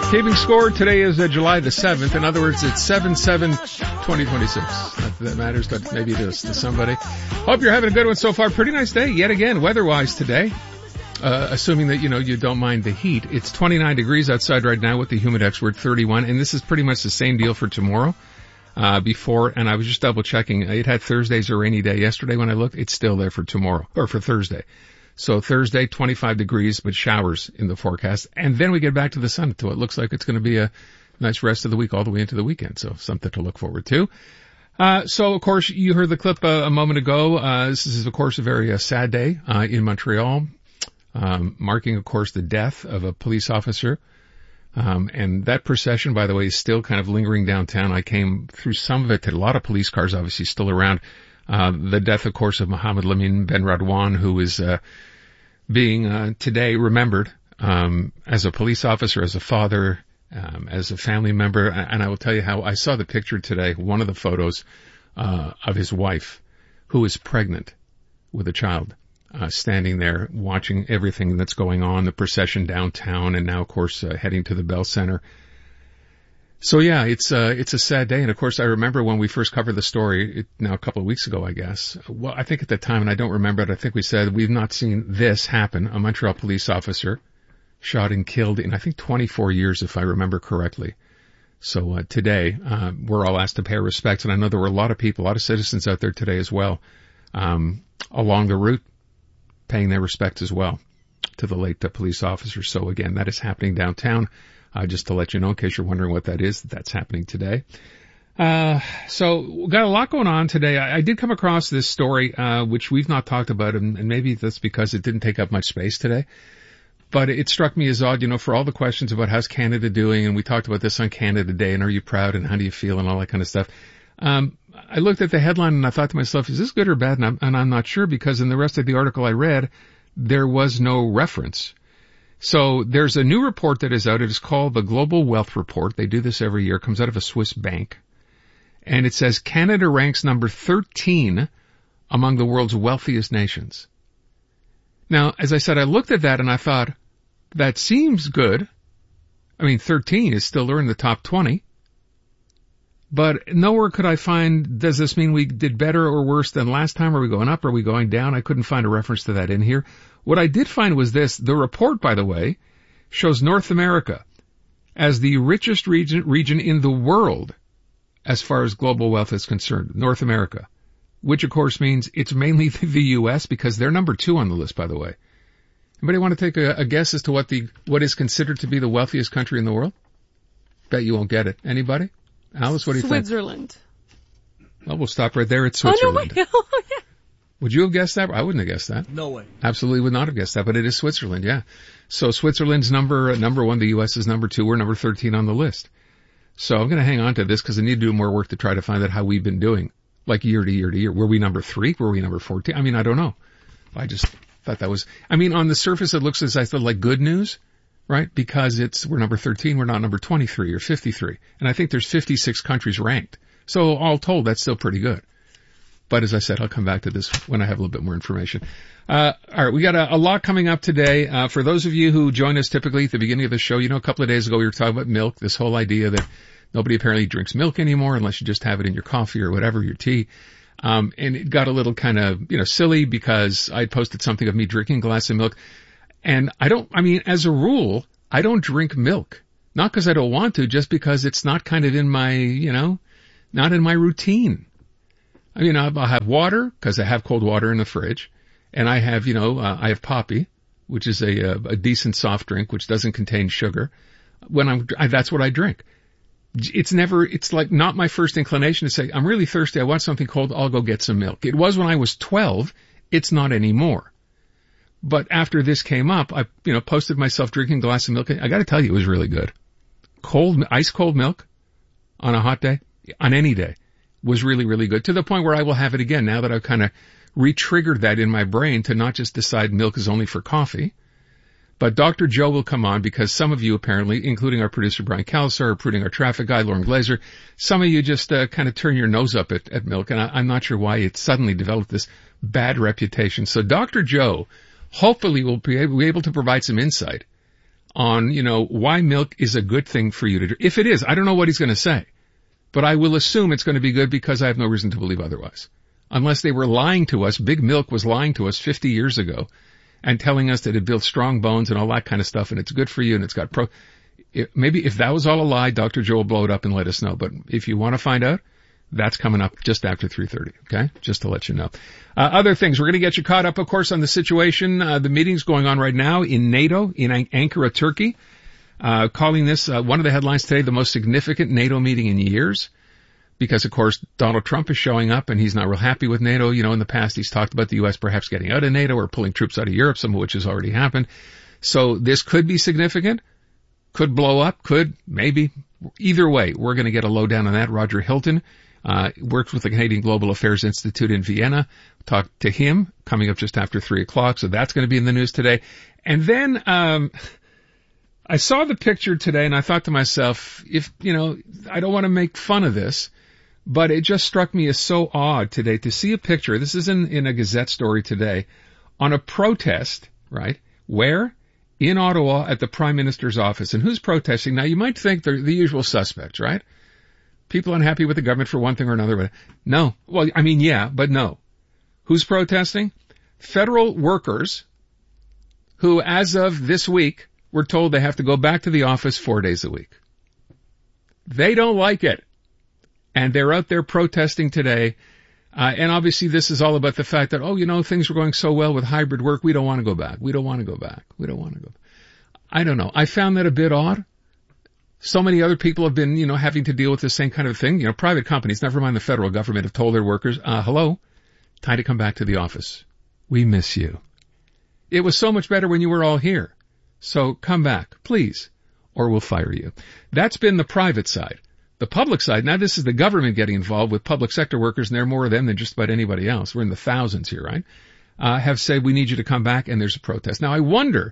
Keeping score, today is July the 7th. In other words, it's 7/7/2026. Not that matters, but maybe it is to somebody. Hope you're having a good one so far. Pretty nice day, yet again, weather-wise today. Assuming that, you don't mind the heat. It's 29 degrees outside right now with the Humidex. We're at 31, and this is pretty much the same deal for tomorrow. Before, and I was just double checking. It had Thursday's a rainy day yesterday when I looked. It's still there for tomorrow, or for Thursday. So Thursday, 25 degrees, but showers in the forecast. And then we get back to the sun. So it looks like it's going to be a nice rest of the week all the way into the weekend. So something to look forward to. So of course, you heard the clip a moment ago. This is, of course, a very sad day in Montreal, marking, of course, the death of a police officer. And that procession, by the way, is still kind of lingering downtown. I came through some of it. A lot of police cars obviously still around. The death, of course, of Mohamed Lamine Ben Radwan, who is being today remembered as a police officer, as a father, as a family member. And I will tell you how I saw the picture today, one of the photos of his wife, who is pregnant with a child, standing there watching everything that's going on, the procession downtown, and now, of course, heading to the Bell Center. So yeah, it's a sad day. And of course, I remember when we first covered the story, now a couple of weeks ago, I guess. Well, I think at the time, and I don't remember it, I think we said we've not seen this happen. A Montreal police officer shot and killed in, I think, 24 years, if I remember correctly. So today, we're all asked to pay our respects. And I know there were a lot of people, a lot of citizens out there today as well, along the route, paying their respects as well to the late police officer. So again, that is happening downtown. Just to let you know, in case you're wondering what that is, that's happening today. So we've got a lot going on today. I did come across this story, which we've not talked about, and maybe that's because it didn't take up much space today. But it struck me as odd, for all the questions about how's Canada doing, and we talked about this on Canada Day, and are you proud, and how do you feel, and all that kind of stuff. I looked at the headline, and I thought to myself, is this good or bad? And I'm not sure, because in the rest of the article I read, there was no reference. So there's a new report that is out. It is called the Global Wealth Report. They do this every year. It comes out of a Swiss bank. And it says Canada ranks number 13 among the world's wealthiest nations. Now, as I said, I looked at that and I thought, that seems good. I mean, 13 is still in the top 20. But nowhere could I find, does this mean we did better or worse than last time? Are we going up? Are we going down? I couldn't find a reference to that in here. What I did find was this. The report, by the way, shows North America as the richest region in the world as far as global wealth is concerned. North America, which of course means it's mainly the U.S. because they're number 2 on the list, by the way. Anybody want to take a guess as to what is considered to be the wealthiest country in the world? Bet you won't get it. Anybody? Alice, what do you think? Switzerland. Well, we'll stop right there. It's Switzerland. Oh, no, my God. Would you have guessed that? I wouldn't have guessed that. No way. Absolutely would not have guessed that, but it is Switzerland, yeah. So Switzerland's number 1, the U.S. is number 2, we're number 13 on the list. So I'm going to hang on to this because I need to do more work to try to find out how we've been doing, like year to year to year. Were we number 3? Were we number 14? I mean, I don't know. I just thought that was, on the surface it looks as I thought like good news, right? Because we're number 13, we're not number 23 or 53. And I think there's 56 countries ranked. So all told, that's still pretty good. But as I said, I'll come back to this when I have a little bit more information. All right, we got a lot coming up today. For those of you who join us typically at the beginning of the show, a couple of days ago we were talking about milk, this whole idea that nobody apparently drinks milk anymore unless you just have it in your coffee or whatever, your tea. And it got a little kind of, silly because I posted something of me drinking a glass of milk. And as a rule, I don't drink milk. Not because I don't want to, just because it's not kind of in my, not in my routine. I'll have water because I have cold water in the fridge, and I have, I have Poppi, which is a decent soft drink which doesn't contain sugar. That's what I drink. It's like not my first inclination to say, I'm really thirsty, I want something cold, I'll go get some milk. It was when I was 12, it's not anymore. But after this came up, I, posted myself drinking a glass of milk. I gotta tell you, it was really good. Ice cold milk on a hot day, on any day, was really, really good, to the point where I will have it again now that I've kind of re-triggered that in my brain to not just decide milk is only for coffee. But Dr. Joe will come on because some of you apparently, including our producer Brian Calsar, including our traffic guy Lauren Glazer, some of you just kind of turn your nose up at milk, and I'm not sure why it suddenly developed this bad reputation. So Dr. Joe hopefully will be able to provide some insight on, why milk is a good thing for you to drink. If it is, I don't know what he's going to say, but I will assume it's going to be good because I have no reason to believe otherwise. Unless they were lying to us, Big Milk was lying to us 50 years ago and telling us that it builds strong bones and all that kind of stuff and it's good for you and it's got maybe if that was all a lie, Dr. Joe will blow it up and let us know. But if you want to find out, that's coming up just after 3:30, okay? Just to let you know. Other things, we're going to get you caught up, of course, on the situation. The meeting's going on right now in NATO, in Ankara, Turkey. Calling this, one of the headlines today, the most significant NATO meeting in years. Because, of course, Donald Trump is showing up and he's not real happy with NATO. In the past he's talked about the U.S. perhaps getting out of NATO or pulling troops out of Europe, some of which has already happened. So this could be significant, could blow up, could, maybe. Either way, we're going to get a lowdown on that. Roger Hilton works with the Canadian Global Affairs Institute in Vienna. Talked to him coming up just after 3 o'clock, so that's going to be in the news today. And then I saw the picture today and I thought to myself, I don't want to make fun of this, but it just struck me as so odd today to see a picture. This is in a Gazette story today on a protest, right? Where? In Ottawa at the Prime Minister's office. And who's protesting? Now, you might think they're the usual suspects, right? People unhappy with the government for one thing or another. But no. Well, I mean, yeah, but no. Who's protesting? Federal workers who, as of this week, were told they have to go back to the office 4 days a week. They don't like it. And they're out there protesting today. And obviously this is all about the fact that, things were going so well with hybrid work. We don't want to go back. We don't want to go back. We don't want to go. I don't know. I found that a bit odd. So many other people have been, having to deal with the same kind of thing. Private companies, never mind the federal government, have told their workers, hello, time to come back to the office. We miss you. It was so much better when you were all here. So come back, please, or we'll fire you. That's been the private side. The public side, now this is the government getting involved with public sector workers, and there are more of them than just about anybody else. We're in the thousands here, right? Have said, we need you to come back, and there's a protest. Now, I wonder,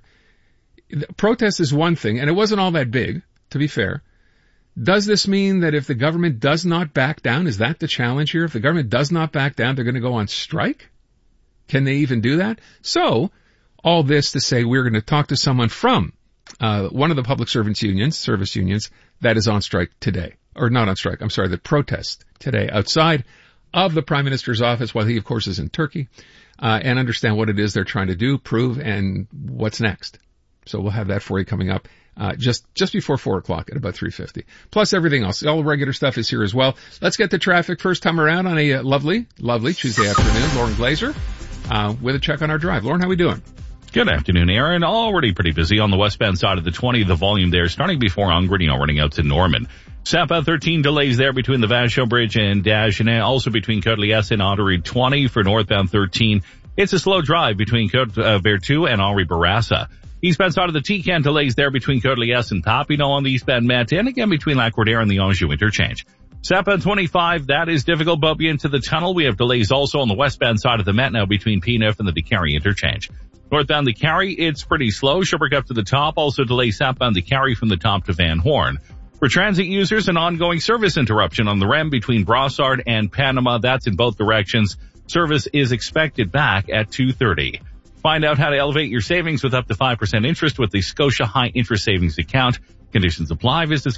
protest is one thing, and it wasn't all that big, to be fair. Does this mean that if the government does not back down, is that the challenge here? If the government does not back down, they're going to go on strike? Can they even do that? So, all this to say we're going to talk to someone from one of the public service unions, that is on strike today. Or not on strike, I'm sorry, the protest today outside of the Prime Minister's office while he, of course, is in Turkey, and understand what it is they're trying to do, prove, and what's next. So we'll have that for you coming up just before 4 o'clock at about 3:50. Plus everything else. All the regular stuff is here as well. Let's get the traffic first time around on a lovely Tuesday afternoon. Lauren Glazer with a check on our drive. Lauren, how we doing? Good afternoon, Aaron. Already pretty busy on the westbound side of the 20. The volume there starting before Ungredino running out to Norman. Southbound 13 delays there between the Vachon Bridge and Dagenet. Also between Côte-Liesse and Henri 20 for northbound 13. It's a slow drive between Côte-Vertu and Henri Bourassa. Eastbound side of the Tican delays there between Côte-Liesse and Papineau on the eastbound Met, and again between Lac-Cordaire and the Anjou interchange. Southbound 25, that is difficult, but into the tunnel. We have delays also on the westbound side of the Met now between P9 and the Décarie interchange. Northbound Décarie, it's pretty slow. Sherbrooke up to the top. Also delays southbound Décarie from the top to Van Horn. For transit users, an ongoing service interruption on the REM between Brossard and Panama. That's in both directions. Service is expected back at 2:30. Find out how to elevate your savings with up to 5% interest with the Scotia High Interest Savings Account. Conditions apply. Visit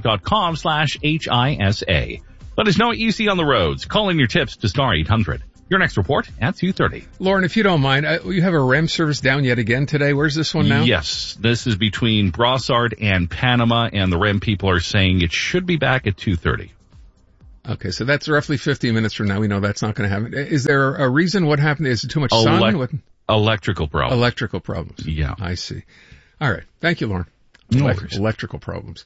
scotiabank.com/HISA. Let us know what you see on the roads. Call in your tips to star 800. Your next report at 2:30. Lauren, if you don't mind, you have a REM service down yet again today. Where's this one now? Yes, this is between Brossard and Panama, and the REM people are saying it should be back at 2:30. Okay, so that's roughly 15 minutes from now. We know that's not going to happen. Is there a reason? What happened? Is it too much sun? Electrical problems. Electrical problems. Yeah. I see. All right. Thank you, Lauren. No worries. Electrical problems.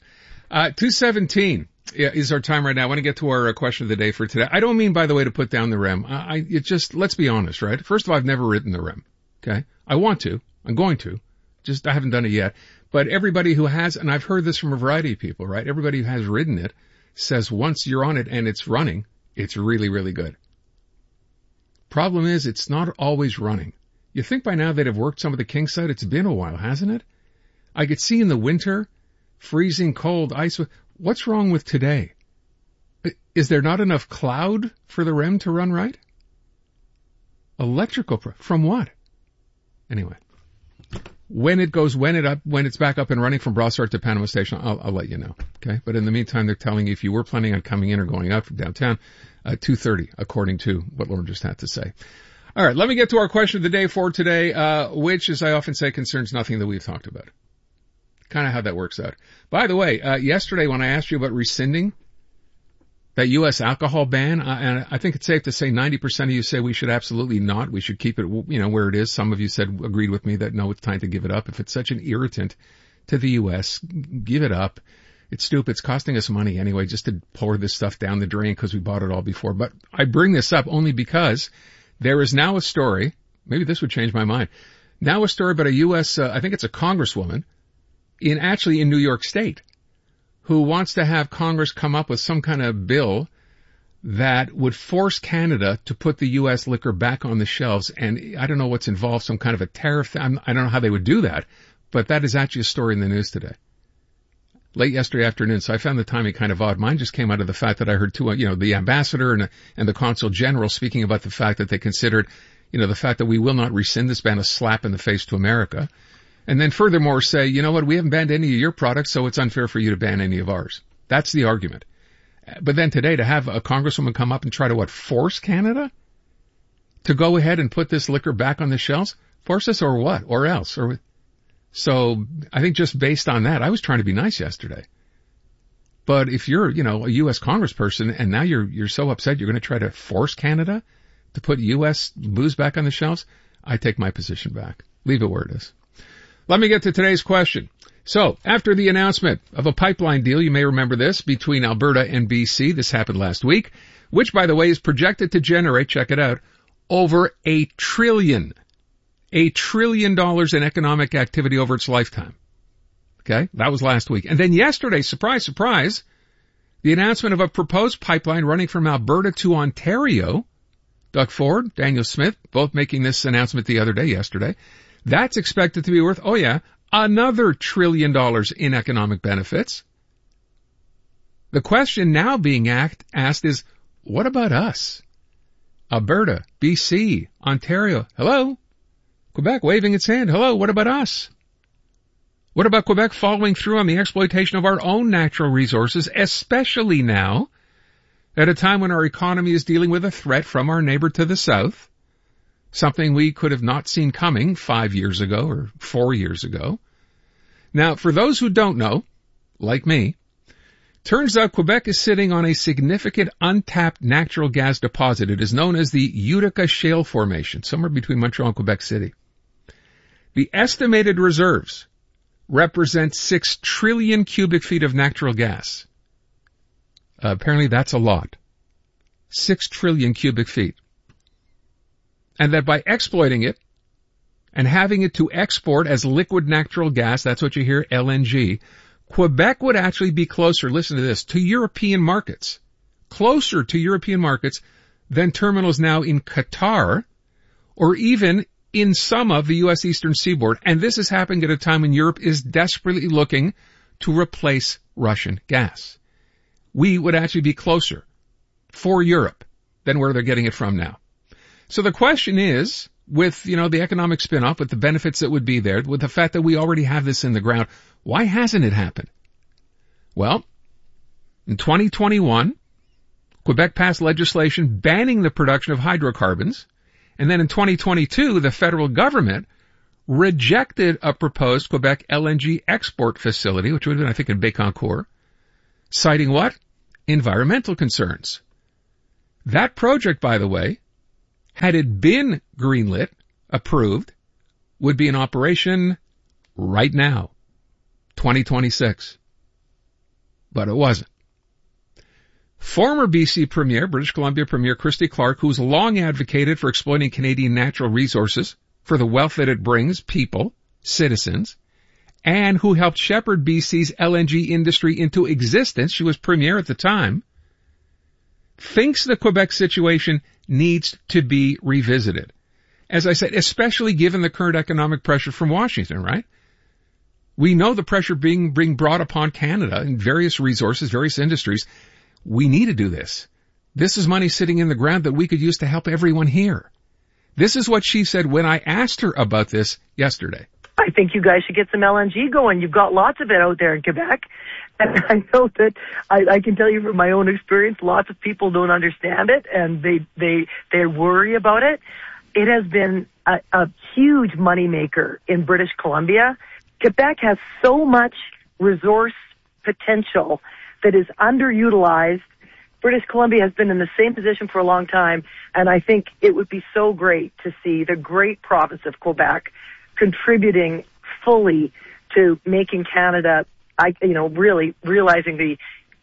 2:17 is our time right now. I want to get to our question of the day for today. I don't mean, by the way, to put down the REM. Let's be honest, right? First of all, I've never written the REM. Okay? I want to. I'm going to. Just, I haven't done it yet. But everybody who has, and I've heard this from a variety of people, right? Everybody who has ridden it says once you're on it and it's running, it's really, really good. Problem is, it's not always running. You think by now they'd have worked some of the Kingside. It's been a while, hasn't it? I could see in the winter, freezing cold, ice. What's wrong with today? Is there not enough cloud for the REM to run right? Electrical, from what? Anyway, When it's back up and running from Brossard to Panama Station, I'll let you know. Okay. But in the meantime, they're telling you if you were planning on coming in or going out from downtown, 2:30, according to what Lauren just had to say. All right. Let me get to our question of the day for today, which, as I often say, concerns nothing that we've talked about. Kind of how that works out. By the way, yesterday when I asked you about rescinding that U.S. alcohol ban, and I think it's safe to say 90% of you say we should absolutely not. We should keep it, where it is. Some of you agreed with me that no, it's time to give it up. If it's such an irritant to the U.S., give it up. It's stupid. It's costing us money anyway just to pour this stuff down the drain because we bought it all before. But I bring this up only because there is now a story, maybe this would change my mind, now a story about a U.S., I think it's a congresswoman in New York State, who wants to have Congress come up with some kind of bill that would force Canada to put the U.S. liquor back on the shelves. And I don't know what's involved, some kind of a tariff. I don't know how they would do that, but that is actually a story in the news today. Late yesterday afternoon, so I found the timing kind of odd. Mine just came out of the fact that I heard the ambassador and the consul general speaking about the fact that they considered, the fact that we will not rescind this ban a slap in the face to America. And then furthermore say, you know what, we haven't banned any of your products, so it's unfair for you to ban any of ours. That's the argument. But then today to have a congresswoman come up and try to force Canada to go ahead and put this liquor back on the shelves? Force us or what? Or else? So I think just based on that, I was trying to be nice yesterday. But if you're, a U.S. congressperson and now you're so upset you're going to try to force Canada to put U.S. booze back on the shelves, I take my position back. Leave it where it is. Let me get to today's question. So, after the announcement of a pipeline deal, you may remember this, between Alberta and BC, this happened last week, which, by the way, is projected to generate, check it out, over $1 trillion in economic activity over its lifetime. Okay? That was last week. And then yesterday, surprise, surprise, the announcement of a proposed pipeline running from Alberta to Ontario. Doug Ford, Daniel Smith, both making this announcement yesterday. That's expected to be worth, another $1 trillion in economic benefits. The question now being asked is, what about us? Alberta, BC, Ontario, hello? Quebec waving its hand, hello, what about us? What about Quebec following through on the exploitation of our own natural resources, especially now, at a time when our economy is dealing with a threat from our neighbor to the south? Something we could have not seen coming 5 years ago or 4 years ago. Now, for those who don't know, like me, turns out Quebec is sitting on a significant untapped natural gas deposit. It is known as the Utica Shale Formation, somewhere between Montreal and Quebec City. The estimated reserves represent 6 trillion cubic feet of natural gas. Apparently that's a lot. 6 trillion cubic feet. And that by exploiting it and having it to export as liquid natural gas, that's what you hear, LNG, Quebec would actually be closer, listen to this, to European markets. Closer to European markets than terminals now in Qatar or even in some of the U.S. Eastern Seaboard. And this is happening at a time when Europe is desperately looking to replace Russian gas. We would actually be closer for Europe than where they're getting it from now. So the question is, with, the economic spin-off, with the benefits that would be there, with the fact that we already have this in the ground, why hasn't it happened? Well, in 2021, Quebec passed legislation banning the production of hydrocarbons, and then in 2022, the federal government rejected a proposed Quebec LNG export facility, which would have been, I think, in Bécancour, citing what? Environmental concerns. That project, by the way, had it been greenlit, approved, would be in operation right now, 2026. But it wasn't. Former BC Premier, British Columbia Premier Christy Clark, who's long advocated for exploiting Canadian natural resources for the wealth that it brings people, citizens, and who helped shepherd BC's LNG industry into existence, she was Premier at the time, thinks the Quebec situation needs to be revisited. As I said, especially given the current economic pressure from Washington, right? We know the pressure being brought upon Canada in various resources, various industries. We need to do this. This is money sitting in the ground that we could use to help everyone here. This is what she said when I asked her about this yesterday. I think you guys should get some LNG going. You've got lots of it out there in Quebec. And I know that I can tell you from my own experience, lots of people don't understand it and they worry about it. It has been a huge moneymaker in British Columbia. Quebec has so much resource potential that is underutilized. British Columbia has been in the same position for a long time, and I think it would be so great to see the great province of Quebec contributing fully to making Canada, really realizing the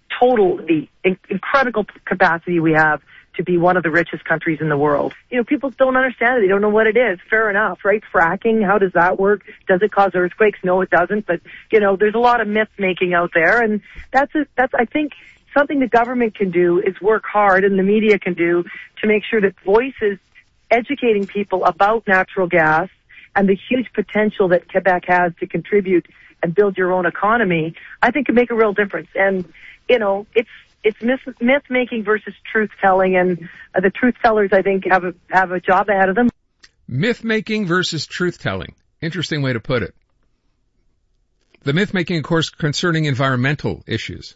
incredible capacity we have to be one of the richest countries in the world. People don't understand it. They don't know what it is. Fair enough, right? Fracking, how does that work? Does it cause earthquakes? No, it doesn't. But, there's a lot of myth making out there. And that's I think, something the government can do is work hard, and the media can do, to make sure that voices educating people about natural gas and the huge potential that Quebec has to contribute and build your own economy, I think can make a real difference. And, it's myth making versus truth telling, and the truth tellers, I think, have a job ahead of them. Myth making versus truth telling. Interesting way to put it. The myth making, of course, concerning environmental issues.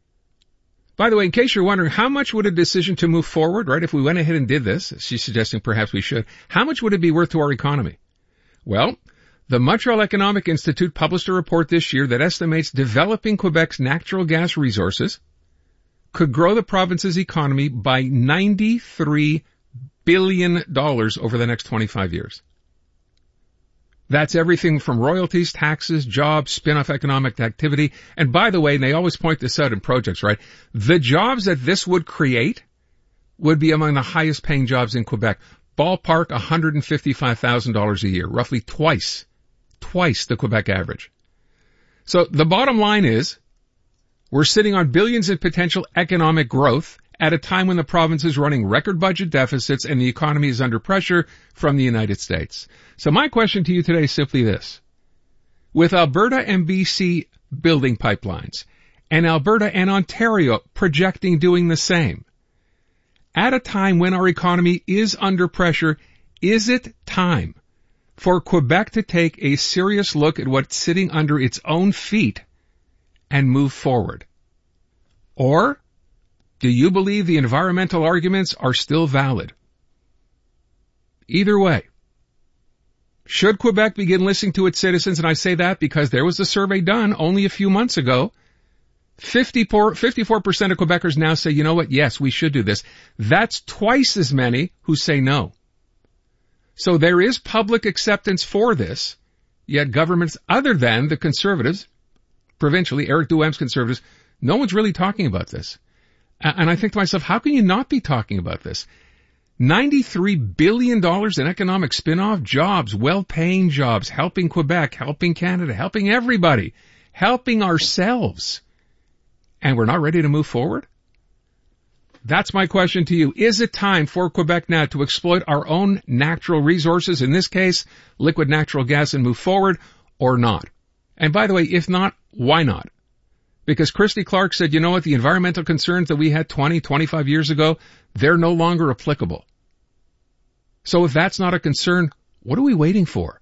By the way, in case you're wondering, how much would a decision to move forward, right, if we went ahead and did this, she's suggesting perhaps we should, how much would it be worth to our economy? Well, the Montreal Economic Institute published a report this year that estimates developing Quebec's natural gas resources could grow the province's economy by $93 billion over the next 25 years. That's everything from royalties, taxes, jobs, spin-off economic activity. And by the way, and they always point this out in projects, right? The jobs that this would create would be among the highest paying jobs in Quebec. Ballpark $155,000 a year, roughly twice the Quebec average. So the bottom line is, we're sitting on billions in potential economic growth at a time when the province is running record budget deficits and the economy is under pressure from the United States. So my question to you today is simply this. With Alberta and BC building pipelines, and Alberta and Ontario projecting doing the same, at a time when our economy is under pressure, is it time for Quebec to take a serious look at what's sitting under its own feet and move forward? Or do you believe the environmental arguments are still valid? Either way, should Quebec begin listening to its citizens? And I say that because there was a survey done only a few months ago. 54% of Quebecers now say, you know what, yes, we should do this. That's twice as many who say no. So there is public acceptance for this, yet governments other than the Conservatives, provincially, Eric Duham's Conservatives, no one's really talking about this. And I think to myself, how can you not be talking about this? $93 billion in economic spin-off jobs, well-paying jobs, helping Quebec, helping Canada, helping everybody, helping ourselves. And we're not ready to move forward? That's my question to you. Is it time for Quebec now to exploit our own natural resources, in this case, liquid natural gas, and move forward, or not? And by the way, if not, why not? Because Christy Clark said, you know what, the environmental concerns that we had 20, 25 years ago, they're no longer applicable. So if that's not a concern, what are we waiting for?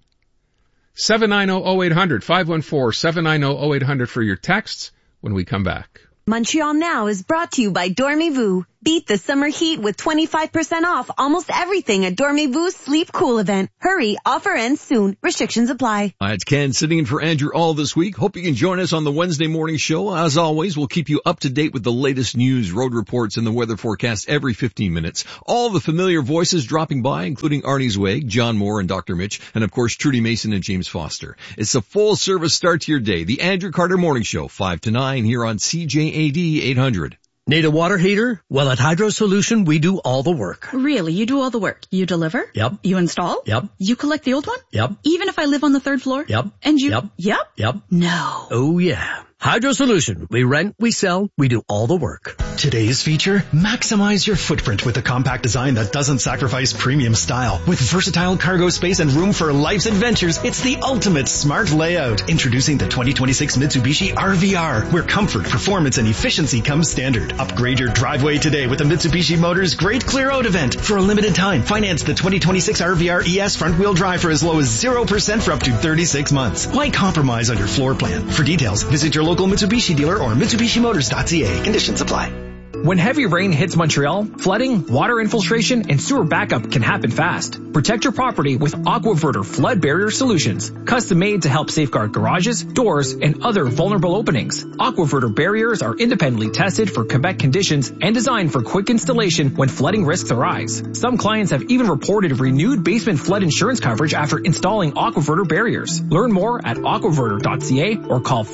790-0800, 514-790-0800 for your texts when we come back. Montreal Now is brought to you by Dormez-vous. Beat the summer heat with 25% off almost everything at Dormez-vou's Sleep Cool event. Hurry, offer ends soon. Restrictions apply. Hi, it's Ken sitting in for Andrew all this week. Hope you can join us on the Wednesday morning show. As always, we'll keep you up to date with the latest news, road reports, and the weather forecast every 15 minutes. All the familiar voices dropping by, including Arnie Zweig, John Moore, and Dr. Mitch, and of course Trudy Mason and James Foster. It's a full service start to your day. The Andrew Carter Morning Show, 5 to 9 here on CJAD 800. Need a water heater? Well, at Hydro Solution, we do all the work. Really? You do all the work? You deliver? Yep. You install? Yep. You collect the old one? Yep. Even if I live on the third floor? Yep. And you? Yep. Yep? Yep. No. Oh, yeah. Hydro Solution. We rent, we sell, we do all the work. Today's feature? Maximize your footprint with a compact design that doesn't sacrifice premium style. With versatile cargo space and room for life's adventures, it's the ultimate smart layout. Introducing the 2026 Mitsubishi RVR, where comfort, performance, and efficiency come standard. Upgrade your driveway today with the Mitsubishi Motors Great Clear Out event. For a limited time, finance the 2026 RVR ES front-wheel drive for as low as 0% for up to 36 months. Why compromise on your floor plan? For details, visit your local Mitsubishi dealer or MitsubishiMotors.ca. Conditions apply. When heavy rain hits Montreal, flooding, water infiltration, and sewer backup can happen fast. Protect your property with AquaVerter flood barrier solutions, custom made to help safeguard garages, doors, and other vulnerable openings. AquaVerter barriers are independently tested for Quebec conditions and designed for quick installation when flooding risks arise. Some clients have even reported renewed basement flood insurance coverage after installing AquaVerter barriers. Learn more at aquaverter.ca or call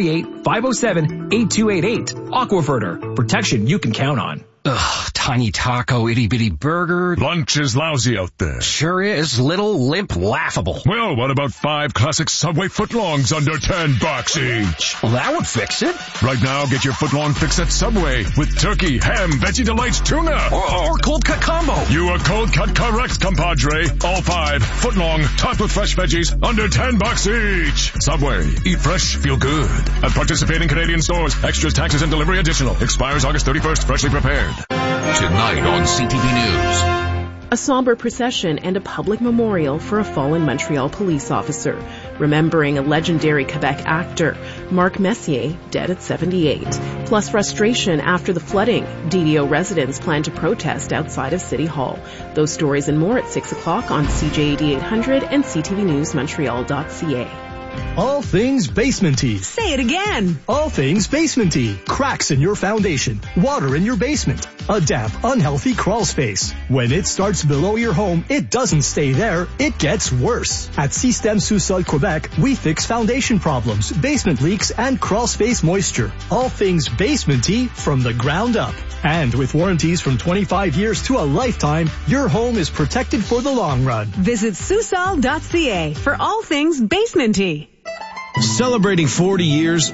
438-507-8288. AquaVerter, protection you can count on. Ugh, tiny taco, itty-bitty burger. Lunch is lousy out there. Sure is. Little, limp, laughable. Well, what about 5 classic Subway footlongs under $10 each? Well, that would fix it. Right now, get your footlong fix at Subway with turkey, ham, Veggie Delights, tuna. Or cold cut combo. You are cold cut correct, compadre. All 5 footlong, topped with fresh veggies, under $10 each. Subway. Eat fresh, feel good. At participating Canadian stores. Extras, taxes, and delivery additional. Expires August 31st. Freshly prepared. Tonight on CTV News. A somber procession and a public memorial for a fallen Montreal police officer, remembering a legendary Quebec actor, Marc Messier, dead at 78. Plus frustration after the flooding. DDO residents plan to protest outside of City Hall. Those stories and more at 6 o'clock on CJAD 800 and CTVNewsMontreal.ca. All things basement-y. Say it again. All things basement-y. Cracks in your foundation. Water in your basement. A damp, unhealthy crawl space. When it starts below your home, it doesn't stay there. It gets worse. At Système Sous-Sol Quebec, we fix foundation problems, basement leaks, and crawl space moisture. All things basement-y from the ground up. And with warranties from 25 years to a lifetime, your home is protected for the long run. Visit Sousol.ca for all things basement-y. Celebrating 40 years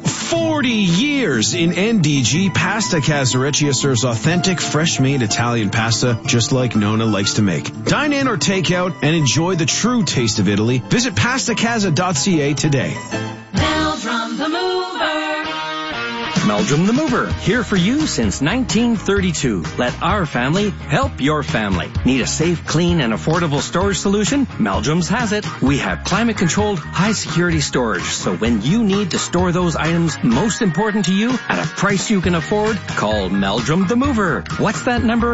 in NDG, Pasta Casareccia serves authentic, fresh-made Italian pasta just like Nona likes to make. Dine in or take out and enjoy the true taste of Italy. Visit pastacasa.ca today. Meldrum the Mover. Meldrum the Mover, here for you since 1932. Let our family help your family. Need a safe, clean, and affordable storage solution? Meldrum's has it. We have climate-controlled, high-security storage, so when you need to store those items most important to you at a price you can afford, call Meldrum the Mover. What's that number?